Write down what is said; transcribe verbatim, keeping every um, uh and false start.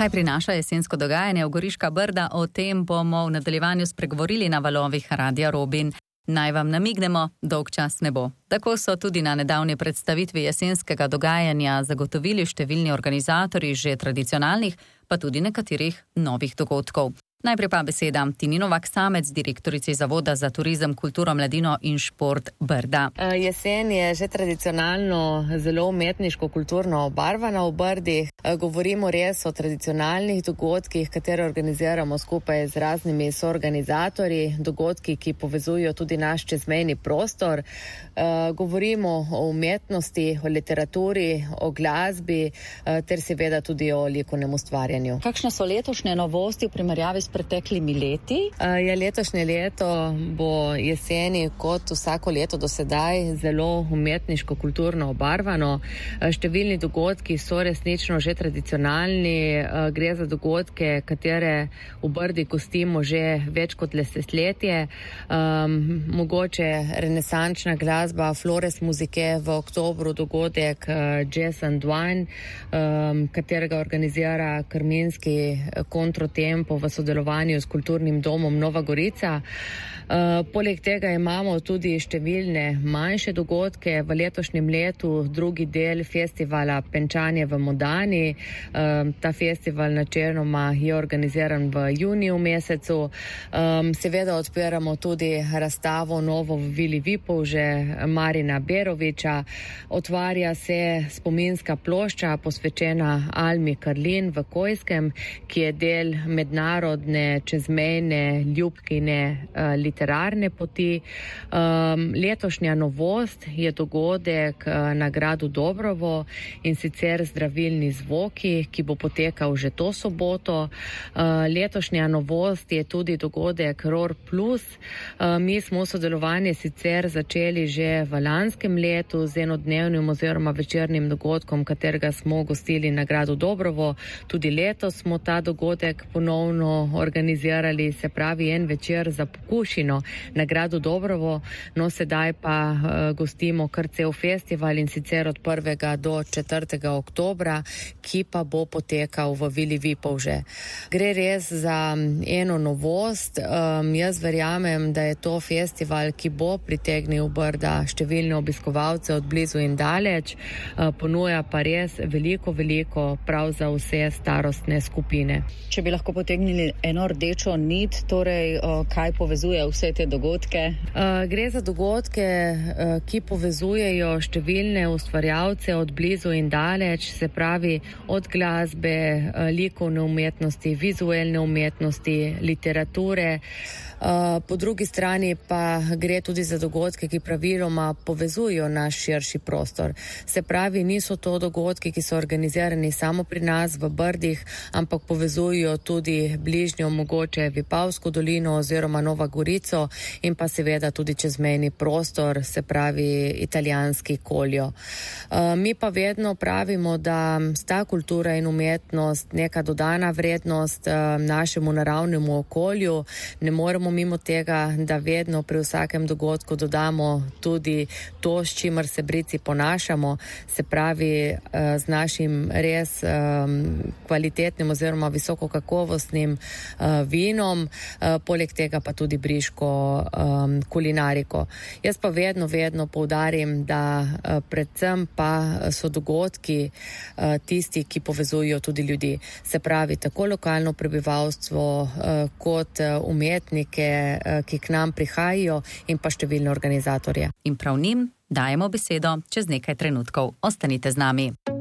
Kaj prinaša jesensko dogajanje v Goriška Brda, o tem bomo v nadaljevanju spregovorili na valovih Radia Robin. Naj vam namignemo, dolg čas ne bo. Tako so tudi na nedavni predstavitvi jesenskega dogajanja zagotovili številni organizatorji že tradicionalnih, pa tudi nekaterih novih dogodkov. Najprej pa beseda Tini Novak Samec, direktorici Zavoda za turizem, kulturo, mladino in šport Brda. Jesen je že tradicionalno zelo umetniško, kulturno obarvana v Brdi. Govorimo res o tradicionalnih dogodkih, katere organiziramo skupaj z raznimi soorganizatorji, dogodki, ki povezujo tudi naš čezmejni prostor. Govorimo o umetnosti, o literaturi, o glasbi ter seveda tudi o likovnem ustvarjanju. Kakšne so letošnje novosti v primerjavi s preteklimi leti? Ja, letošnje leto bo jeseni kot vsako leto do sedaj zelo umetniško, kulturno obarvano. Številni dogodki so resnično že tradicionalni. Gre za dogodke, katere v Brdi gostimo že več kot desetletje. Um, mogoče renesančna glasba, Flores muzike, v oktobru dogodek Jazz and Wine, um, katerega organizira Krminski Kontrotempo v sodelovanju s kulturnim domom Nova Gorica. Uh, poleg tega imamo tudi številne manjše dogodke. V letošnjem letu drugi del festivala Penčanje v Modani. Uh, ta festival načeloma je organiziran v juniju mesecu. Um, seveda odpiramo tudi razstavo novo v Vili Vipavže Marina Beroviča. Otvarja se spominska plošča posvečena Almi Karlin v Kojskem, ki je del mednarodne čezmejne ljubkine uh, literarne poti. Um, letošnja novost je dogodek uh, na gradu Dobrovo, in sicer Zdravilni zvoki, ki bo potekal že to soboto. Uh, letošnja novost je tudi dogodek Ror Plus. Uh, mi smo sodelovanje sicer začeli že v lanskem letu z enodnevnim oziroma večernim dogodkom, katerega smo gostili na gradu Dobrovo. Tudi letos smo ta dogodek ponovno organizirali, se pravi en večer za pokušino na gradu Dobrovo. No, sedaj pa uh, gostimo kar cel festival, in sicer od prvega do četrtega oktobra, ki pa bo potekal v Vili Vipavže. Gre res za eno novost. Um, jaz verjamem, da je to festival, ki bo pritegnil v Brda številne obiskovalce od blizu in daleč. Uh, ponuja pa res veliko, veliko prav za vse starostne skupine. Če bi lahko potegnili eno rdečo nit, torej uh, kaj povezuje vse te dogodke? Uh, gre za dogodke, uh, ki povezujejo številne ustvarjalce od blizu in daleč, se pravi od glasbe, uh, likovne umetnosti, vizualne umetnosti, literature. Uh, po drugi strani pa gre tudi za dogodke, ki praviloma povezujo naš širši prostor. Se pravi, niso to dogodki, ki so organizirani samo pri nas v Brdih, ampak povezujo tudi bližnjo, mogoče Vipavsko dolino oziroma Novo Gorico, in pa seveda tudi čezmejni prostor, se pravi italijanski Koljo. Uh, mi pa vedno pravimo, da sta kultura in umetnost neka dodana vrednost uh, našemu naravnemu okolju. Ne moremo mimo tega, da vedno pri vsakem dogodku dodamo tudi to, s čimer se Brdci ponašamo, se pravi z našim res um, kvalitetnim oziroma visokokakovostnim uh, vinom, uh, poleg tega pa tudi briško um, kulinariko. Jaz pa vedno, vedno poudarim, da uh, predvsem pa so dogodki uh, tisti, ki povezujo tudi ljudi. Se pravi, tako lokalno prebivalstvo uh, kot uh, umetnike, ki k nam prihajajo, in pa številne organizatorje. In prav njim dajemo besedo čez nekaj trenutkov. Ostanite z nami.